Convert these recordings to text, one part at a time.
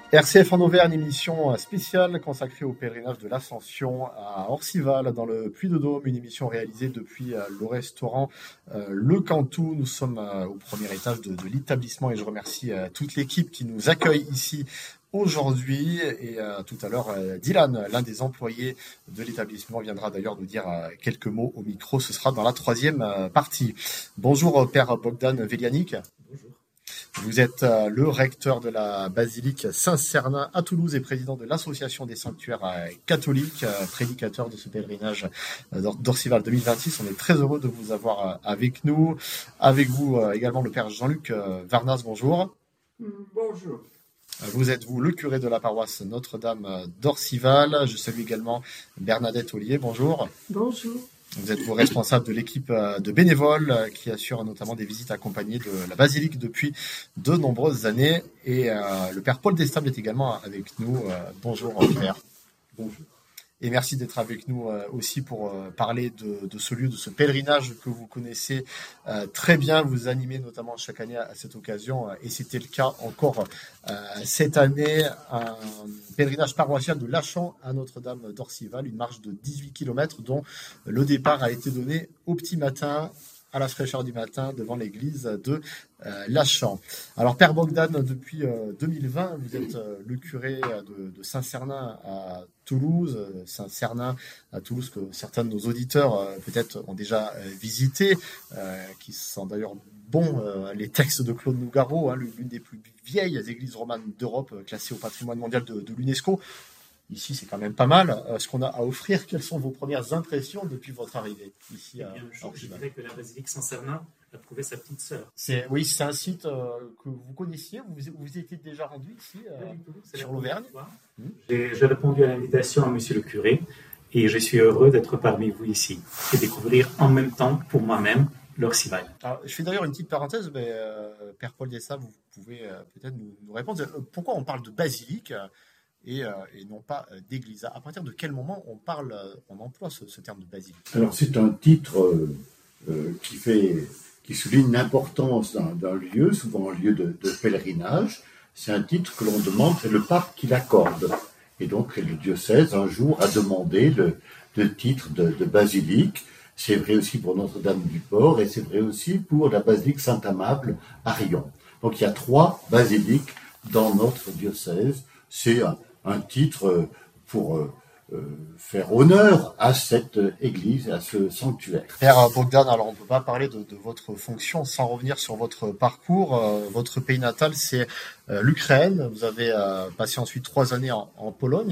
RCF en Auvergne, émission spéciale consacrée au pèlerinage de l'Ascension à Orcival, dans le Puy-de-Dôme, une émission réalisée depuis le restaurant Le Cantou. Nous sommes au premier étage de l'établissement et je remercie toute l'équipe qui nous accueille ici aujourd'hui. Et tout à l'heure, Dylan, l'un des employés de l'établissement, viendra d'ailleurs nous dire quelques mots au micro. Ce sera dans la troisième partie. Bonjour, Père Bogdan Velianic. Bonjour. Vous êtes le recteur de la basilique Saint-Cernin à Toulouse et président de l'association des sanctuaires catholiques, prédicateur de ce pèlerinage d'Orcival 2026. On est très heureux de vous avoir avec nous. Avec vous également le père Jean-Luc Varnas, bonjour. Bonjour. Vous êtes, vous, le curé de la paroisse Notre-Dame d'Orcival. Je salue également Bernadette Ollier, bonjour. Bonjour. Vous êtes vous responsable de l'équipe de bénévoles qui assure notamment des visites accompagnées de la basilique depuis de nombreuses années. Et le père Paul Destable est également avec nous. Bonjour Père. Bonjour. Et merci d'être avec nous aussi pour parler de ce lieu, de ce pèlerinage que vous connaissez très bien. Vous animez notamment chaque année à cette occasion, et c'était le cas encore cette année, un pèlerinage paroissial de Lachamps à Notre-Dame d'Orcival, une marche de 18 km dont le départ a été donné au petit matin, à la fraîcheur du matin, devant l'église de Lachamps. Alors, Père Bogdan, depuis 2020, vous êtes le curé de Saint-Cernin à Toulouse. Saint-Cernin à Toulouse, que certains de nos auditeurs peut-être ont déjà visité, qui sont d'ailleurs bons, les textes de Claude Nougaro, l'une des plus vieilles églises romanes d'Europe, classée au patrimoine mondial de l'UNESCO. Ici, c'est quand même pas mal ce qu'on a à offrir. Quelles sont vos premières impressions depuis votre arrivée ici à Orcival ? Je dirais que la basilique Saint-Cernin a trouvé sa petite sœur. Oui, c'est un site que vous connaissiez. Vous étiez déjà rendu ici sur l'Auvergne. J'ai répondu à l'invitation à monsieur le curé et je suis heureux d'être parmi vous ici et découvrir en même temps pour moi-même l'Orcival. Je fais d'ailleurs une petite parenthèse, mais Père Paul Destable, vous pouvez peut-être nous répondre. Pourquoi on parle de basilique et non pas d'église? À partir de quel moment on emploie ce terme de basilique? Alors c'est un titre qui souligne l'importance d'un lieu, souvent un lieu de pèlerinage. C'est un titre que l'on demande, c'est le pape qui l'accorde. Et donc le diocèse un jour a demandé le titre de basilique. C'est vrai aussi pour Notre-Dame-du-Port et c'est vrai aussi pour la basilique Saint-Amable à Riom. Donc il y a 3 basiliques dans notre diocèse. C'est un titre pour faire honneur à cette église, à ce sanctuaire. Père Bogdan, alors on ne peut pas parler de votre fonction sans revenir sur votre parcours. Votre pays natal, c'est l'Ukraine. Vous avez passé ensuite 3 années en Pologne.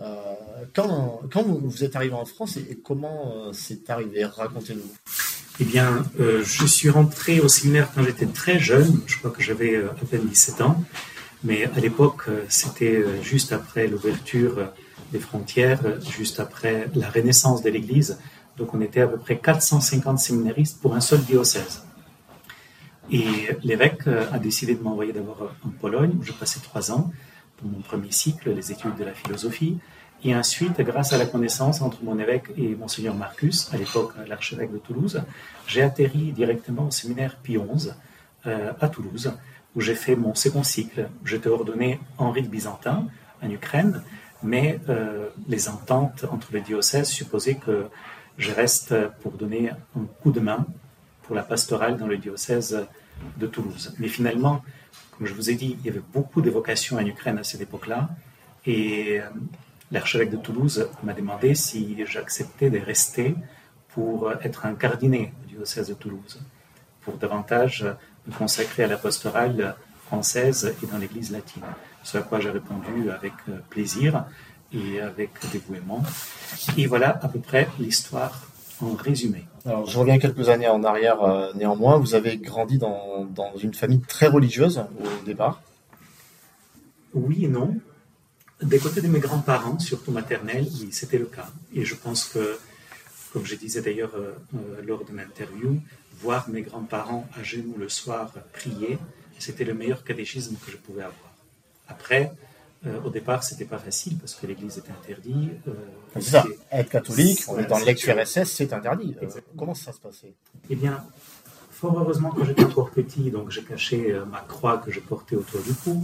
Quand vous êtes arrivé en France et comment c'est arrivé? Racontez-nous. Eh bien, je suis rentré au séminaire quand j'étais très jeune. Je crois que j'avais à peine 17 ans. Mais à l'époque, c'était juste après l'ouverture des frontières, juste après la renaissance de l'Église. Donc on était à peu près 450 séminaristes pour un seul diocèse. Et l'évêque a décidé de m'envoyer d'abord en Pologne, où je passais 3 ans pour mon premier cycle, les études de la philosophie. Et ensuite, grâce à la connaissance entre mon évêque et Monseigneur Marcus, à l'époque l'archevêque de Toulouse, j'ai atterri directement au séminaire Pie XI à Toulouse, où j'ai fait mon second cycle. J'étais ordonné en rite byzantin en Ukraine, mais les ententes entre les diocèses supposaient que je reste pour donner un coup de main pour la pastorale dans le diocèse de Toulouse. Mais finalement, comme je vous ai dit, il y avait beaucoup de vocations en Ukraine à cette époque-là, et l'archevêque de Toulouse m'a demandé si j'acceptais de rester pour être un cardinet du diocèse de Toulouse, pour davantage me consacrer à la pastorale française et dans l'église latine. Ce à quoi j'ai répondu avec plaisir et avec dévouement. Et voilà à peu près l'histoire en résumé. Alors, je reviens quelques années en arrière néanmoins. Vous avez grandi dans une famille très religieuse au départ? Oui et non. Des côtés de mes grands-parents, surtout maternels, oui, c'était le cas. Et je pense que, comme je disais d'ailleurs lors de l'interview, voir mes grands-parents à genoux le soir prier, c'était le meilleur catéchisme que je pouvais avoir. Après, au départ, c'était pas facile parce que l'église était interdite. C'est ça, être catholique, on est dans l'ex-URSS, c'est interdit. Comment ça se passait? Eh bien, fort heureusement, quand j'étais encore petit, donc j'ai caché ma croix que je portais autour du cou.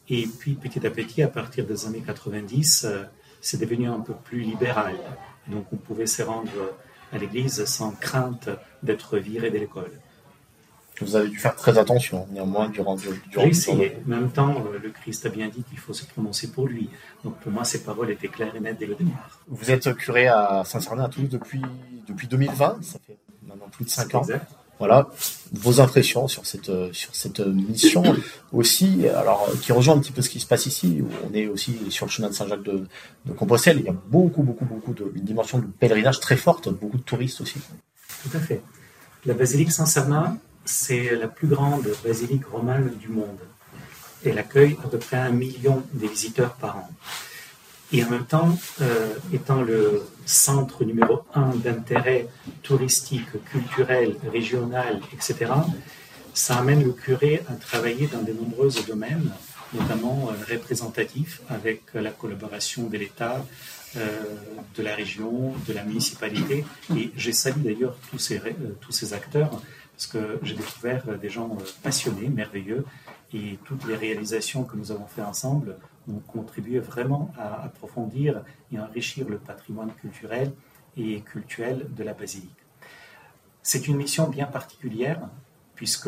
Et puis petit à petit, à partir des années 90, c'est devenu un peu plus libéral. Donc on pouvait se rendre à l'église sans crainte d'être viré de l'école. Vous avez dû faire très attention, néanmoins, durant Oui, en même temps, le Christ a bien dit qu'il faut se prononcer pour lui. Donc pour moi, ces paroles étaient claires et nettes dès le départ. Vous êtes curé à Saint-Sernin à Toulouse depuis 2020, ça fait maintenant plus de 5 ans. Exact. Voilà, vos impressions sur cette mission aussi, alors qui rejoint un petit peu ce qui se passe ici, où on est aussi sur le chemin de Saint-Jacques de Compostelle. Il y a beaucoup une dimension de pèlerinage très forte, beaucoup de touristes aussi. Tout à fait. La basilique Saint-Sernin, c'est la plus grande basilique romane du monde. Elle accueille à peu près 1 million de visiteurs par an. Et en même temps, étant le centre numéro 1 d'intérêt touristique, culturel, régional, etc., ça amène le curé à travailler dans de nombreux domaines, notamment représentatifs, avec la collaboration de l'État, de la région, de la municipalité. Et j'ai salué d'ailleurs tous ces acteurs, parce que j'ai découvert des gens passionnés, merveilleux, et toutes les réalisations que nous avons faites ensemble ont contribué vraiment à approfondir et enrichir le patrimoine culturel et cultuel de la basilique. C'est une mission bien particulière, puisque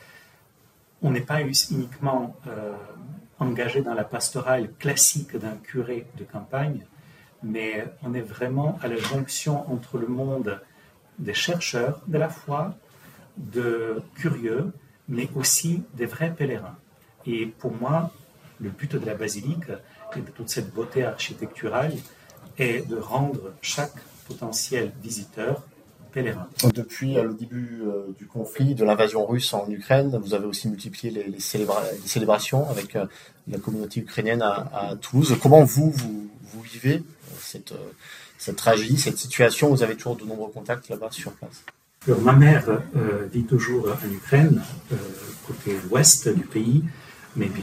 on n'est pas uniquement engagé dans la pastorale classique d'un curé de campagne, mais on est vraiment à la jonction entre le monde des chercheurs de la foi, de curieux, mais aussi des vrais pèlerins. Et pour moi, le but de la basilique et de toute cette beauté architecturale est de rendre chaque potentiel visiteur pèlerin. Depuis le début du conflit, de l'invasion russe en Ukraine, vous avez aussi multiplié les célébrations avec la communauté ukrainienne à Toulouse. Comment vous vivez cette tragédie, cette situation? Vous avez toujours de nombreux contacts là-bas sur place. Alors, ma mère vit toujours en Ukraine, côté ouest du pays, mais